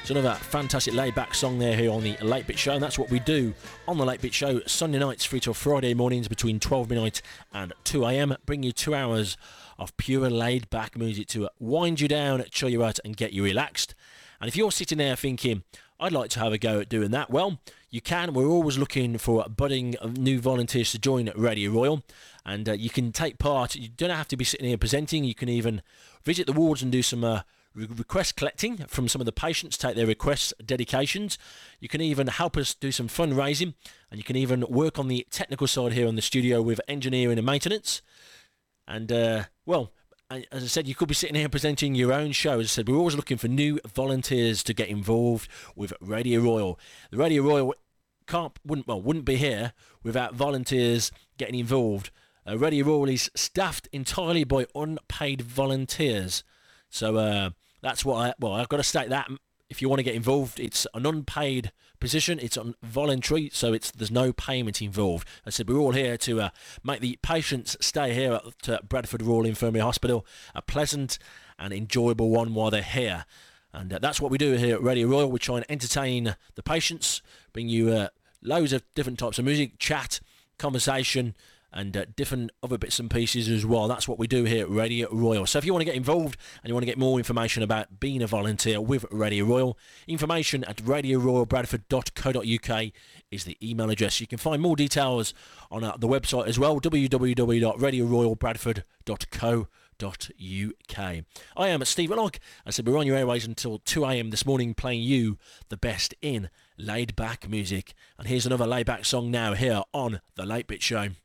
It's another fantastic laid-back song there here on the Late Bit Show, and that's what we do on the Late Bit Show, Sunday nights through till Friday mornings between 12 midnight and 2 a.m. Bring you 2 hours of pure laid-back music to wind you down, chill you out and get you relaxed. And if you're sitting there thinking, I'd like to have a go at doing that, well, you can. We're always looking for budding new volunteers to join Radio Royal, and you can take part. You don't have to be sitting here presenting. You can even visit the wards and do some request collecting from some of the patients, take their requests, dedications. You can even help us do some fundraising, and you can even work on the technical side here on the studio with engineering and maintenance. And, well, as I said, you could be sitting here presenting your own show. As I said, we're always looking for new volunteers to get involved with Radio Royal. The Radio Royal wouldn't be here without volunteers getting involved. Radio Royal is staffed entirely by unpaid volunteers. So that's what I've got to state that. If you want to get involved, it's an unpaid position, it's voluntary, so there's no payment involved. As I said, we're all here to make the patients stay here at Bradford Royal Infirmary Hospital a pleasant and enjoyable one while they're here. And that's what we do here at Radio Royal. We try and entertain the patients, bring you loads of different types of music, chat, conversation, and different other bits and pieces as well. That's what we do here at Radio Royal. So if you want to get involved and you want to get more information about being a volunteer with Radio Royal, information at radioroyalbradford.co.uk is the email address. You can find more details on the website as well, www.radioroyalbradford.co.uk. I am Stephen Locke. I said we're on your airways until 2 a.m. this morning, playing you the best in laid-back music. And here's another laid-back song now here on The Late Bit Show.